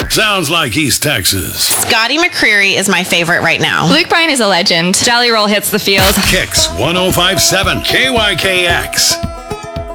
Denver. Sounds like East Texas. Scotty McCreery is my favorite right now. Luke Bryan is a legend. Jelly Roll hits the field. Kicks 1057 KYKX.